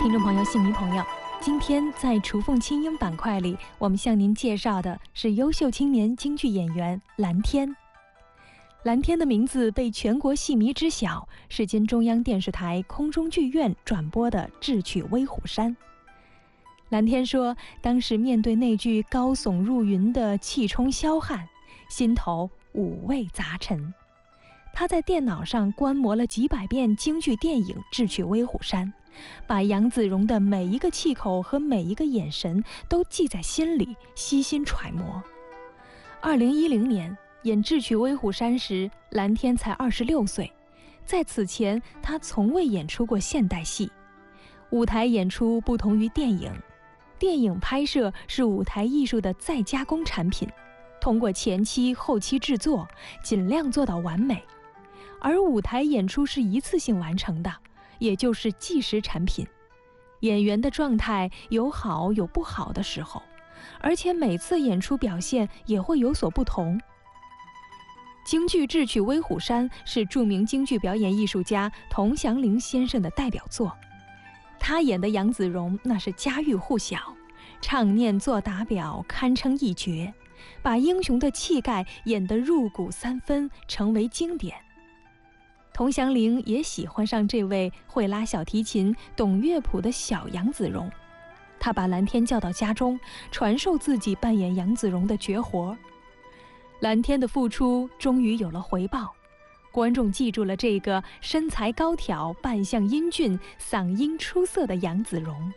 听众朋友、戏迷朋友，今天在雏凤清音板块里，我们向您介绍的是优秀青年京剧演员蓝天。蓝天的名字被全国戏迷知晓，是经中央电视台空中剧院转播的《智取威虎山》。蓝天说，当时面对那句高耸入云的气冲霄汉，心头五味杂陈。他在电脑上观摩了几百遍京剧电影《智取威虎山》，把杨子荣的每一个气口和每一个眼神都记在心里，悉心揣摩。2010年演《智取威虎山》时，蓝天才26岁，在此前他从未演出过现代戏。舞台演出不同于电影，电影拍摄是舞台艺术的再加工产品，通过前期后期制作尽量做到完美，而舞台演出是一次性完成的，也就是即时产品。演员的状态有好有不好的时候，而且每次演出表现也会有所不同。京剧《智取威虎山》是著名京剧表演艺术家童祥林先生的代表作，他演的杨子荣那是家喻户晓，唱念做打表堪称一绝，把英雄的气概演得入骨三分，成为经典。童祥林也喜欢上这位会拉小提琴、懂乐谱的小杨子荣，他把蓝天叫到家中，传授自己扮演杨子荣的绝活。蓝天的付出终于有了回报，观众记住了这个身材高挑、扮相英俊、嗓音出色的杨子荣。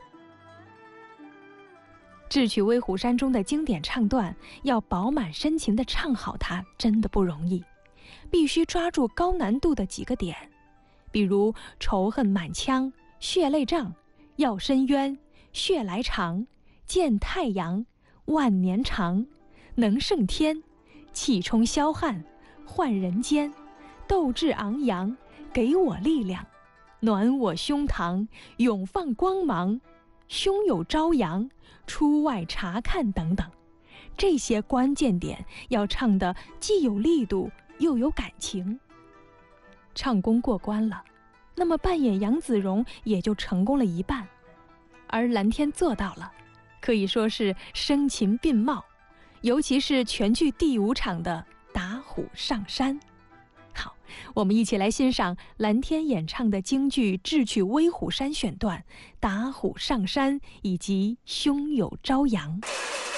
智取威虎山中的经典唱段，要饱满深情地唱好它，真的不容易。必须抓住高难度的几个点，比如仇恨满腔、血泪账、要深渊、血来长、见太阳、万年长、能胜天、气冲霄汉、换人间、斗志昂扬、给我力量、暖我胸膛、永放光芒、胸有朝阳、出外查看等等。这些关键点要唱得既有力度又有感情。唱功过关了，那么扮演杨子荣也就成功了一半。而蓝天做到了，可以说是声情并茂，尤其是全剧第5场的打虎上山。好，我们一起来欣赏蓝天演唱的京剧《智取威虎山》选段《打虎上山》以及《胸有朝阳》。